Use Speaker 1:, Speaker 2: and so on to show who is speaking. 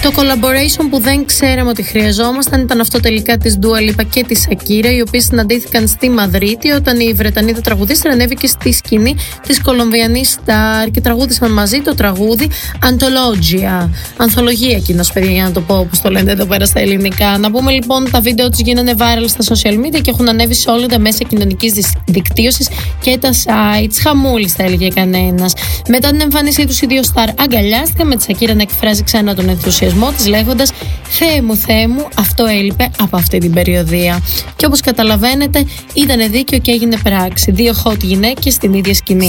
Speaker 1: Το collaboration που δεν ξέραμε ότι χρειαζόμασταν ήταν αυτό τελικά της Dua Lipa και της Shakira, οι οποίες συναντήθηκαν στη Μαδρίτη όταν η Βρετανίδα τραγουδίστρια ανέβηκε στη σκηνή της Κολομβιανής Σταρ και τραγούδισαν μαζί το τραγούδι Antologia. Ανθολογία κοινώς, παιδιά, για να το πω όπως το λένε εδώ πέρα στα ελληνικά. Να πούμε λοιπόν, τα βίντεο τους γίνανε viral στα social media και έχουν ανέβει σε όλα τα μέσα κοινωνικής δικτύωσης και τα sites. Χαμούλης, θα έλεγε κανένας. Μετά την εμφάνισή τους, οι δύο Σταρ αγκαλιάστηκαν, με τη Shakira να εκφράζει ξανά τον ενθουσιασμό της, λέγοντας Θεέ μου, αυτό έλειπε από αυτή την περιοδία». Και όπως καταλαβαίνετε, ήταν δίκαιο και έγινε πράξη. Δύο hot γυναίκες στην ίδια σκηνή.